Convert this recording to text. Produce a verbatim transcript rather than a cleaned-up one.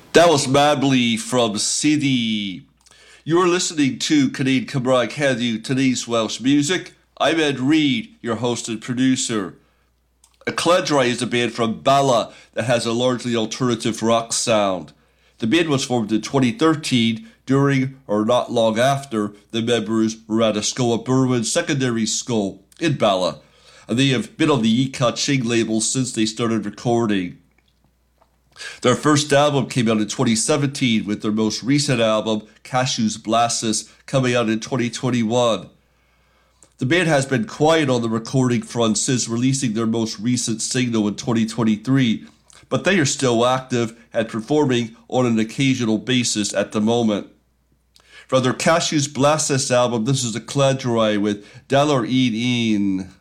That was Madly from City. You're listening to Canadian Cymraeg Heddiw, today's Welsh music. I'm Ed Reed, your host and producer. A Cledrai is a band from Bala that has a largely alternative rock sound. The band was formed in twenty thirteen during or not long after the members were at a Scoa Berwyn secondary school in Bala, and they have been on the Yi Ka-ching label since they started recording. Their first album came out in twenty seventeen, with their most recent album, Cassius Blastus, coming out in twenty twenty-one. The band has been quiet on the recording front since releasing their most recent single in twenty twenty-three, but they are still active and performing on an occasional basis at the moment. From their Cassius Blastus album, this is a Cledrai with Dalar Een Een.